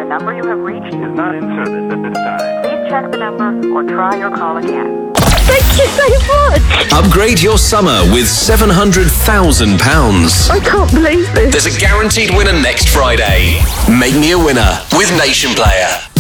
The number you have reached is not in service at this time. Please check the number or try your call again. Thank you so much. Upgrade your summer with £700,000. I can't believe this. There's a guaranteed winner next Friday. Make me a winner with Nation Player.